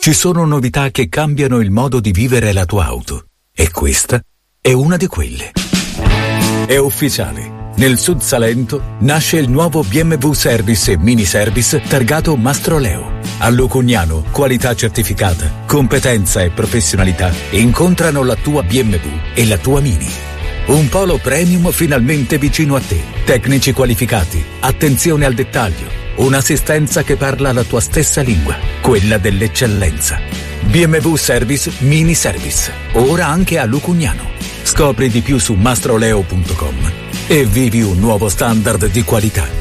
ci sono novità che cambiano il modo di vivere la tua auto. E questa è una di quelle. È ufficiale. Nel Sud Salento nasce il nuovo BMW Service e Mini Service targato Mastroleo. A Lucugnano, qualità certificata, competenza e professionalità incontrano la tua BMW e la tua Mini. Un polo premium finalmente vicino a te. Tecnici qualificati, attenzione al dettaglio, un'assistenza che parla la tua stessa lingua, quella dell'eccellenza. BMW Service Mini Service, ora anche a Lucugnano. Scopri di più su mastroleo.com e vivi un nuovo standard di qualità.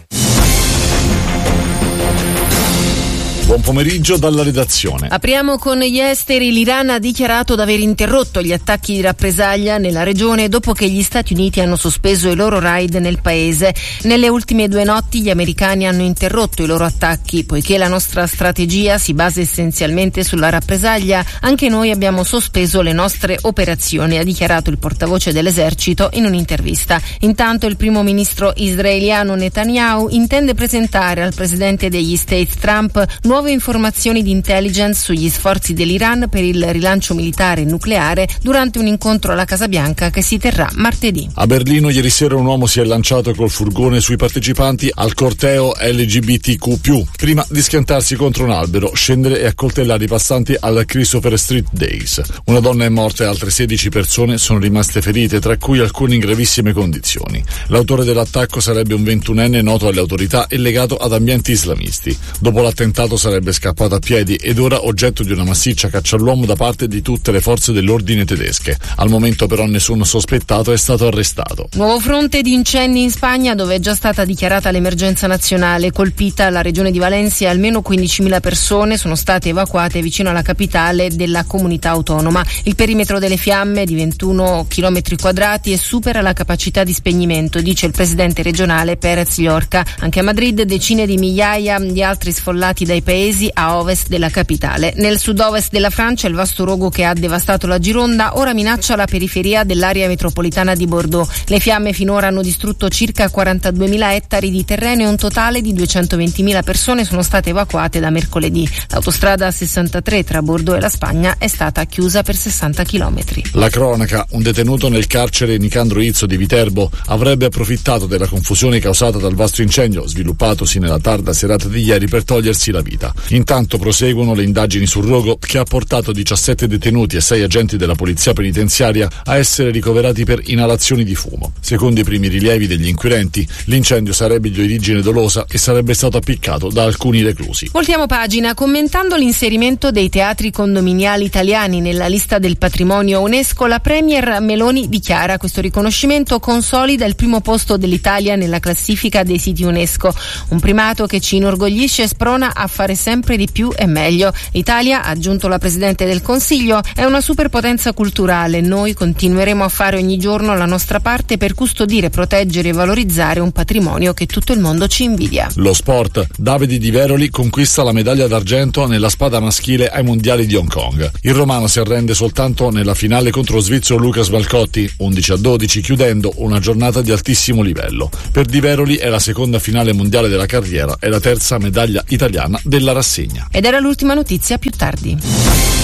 Buon pomeriggio dalla redazione. Apriamo con gli esteri. L'Iran ha dichiarato di aver interrotto gli attacchi di rappresaglia nella regione dopo che gli Stati Uniti hanno sospeso i loro raid nel paese. Nelle ultime 2 notti gli americani hanno interrotto i loro attacchi. Poiché la nostra strategia si basa essenzialmente sulla rappresaglia, anche noi abbiamo sospeso le nostre operazioni, ha dichiarato il portavoce dell'esercito in un'intervista. Intanto il primo ministro israeliano Netanyahu intende presentare al presidente degli States Trump nuove informazioni di intelligence sugli sforzi dell'Iran per il rilancio militare e nucleare durante un incontro alla Casa Bianca che si terrà martedì. A Berlino ieri sera un uomo si è lanciato col furgone sui partecipanti al corteo LGBTQ+, prima di schiantarsi contro un albero, scendere e accoltellare i passanti al Christopher Street Days. Una donna è morta e altre 16 persone sono rimaste ferite, tra cui alcune in gravissime condizioni. L'autore dell'attacco sarebbe un 21enne noto alle autorità e legato ad ambienti islamisti. Dopo l'attentato sarebbe scappato a piedi ed ora oggetto di una massiccia caccia all'uomo da parte di tutte le forze dell'ordine tedesche. Al momento però nessun sospettato è stato arrestato. Nuovo fronte di incendi in Spagna, dove è già stata dichiarata l'emergenza nazionale. Colpita la regione di Valencia, almeno 15.000 persone sono state evacuate vicino alla capitale della comunità autonoma. Il perimetro delle fiamme è di 21 km² e supera la capacità di spegnimento, dice il presidente regionale Pérez Llorca. Anche a Madrid decine di migliaia di altri sfollati dai paesi a ovest della capitale. Nel sud-ovest della Francia il vasto rogo che ha devastato la Gironda ora minaccia la periferia dell'area metropolitana di Bordeaux. Le fiamme finora hanno distrutto circa 42.000 ettari di terreno e un totale di 220.000 persone sono state evacuate da mercoledì. L'autostrada 63 tra Bordeaux e la Spagna è stata chiusa per 60 km. La cronaca: un detenuto nel carcere Nicandro Izzo di Viterbo avrebbe approfittato della confusione causata dal vasto incendio sviluppatosi nella tarda serata di ieri per togliersi la vita. Intanto proseguono le indagini sul rogo che ha portato 17 detenuti e 6 agenti della polizia penitenziaria a essere ricoverati per inalazioni di fumo. Secondo i primi rilievi degli inquirenti, l'incendio sarebbe di origine dolosa e sarebbe stato appiccato da alcuni reclusi. Voltiamo pagina. Commentando l'inserimento dei teatri condominiali italiani nella lista del patrimonio UNESCO, la premier Meloni dichiara: questo riconoscimento consolida il primo posto dell'Italia nella classifica dei siti UNESCO, un primato che ci inorgoglisce e sprona a fare sempre di più e meglio. L'Italia, ha aggiunto la Presidente del Consiglio, è una superpotenza culturale. Noi continueremo a fare ogni giorno la nostra parte per custodire, proteggere e valorizzare un patrimonio che tutto il mondo ci invidia. Lo sport: Davide Di Veroli conquista la medaglia d'argento nella spada maschile ai mondiali di Hong Kong. Il romano si arrende soltanto nella finale contro lo svizzero Lucas Valcotti, 11-12, chiudendo una giornata di altissimo livello. Per Di Veroli è la seconda finale mondiale della carriera e la terza medaglia italiana della rassegna. Ed era l'ultima notizia, più tardi.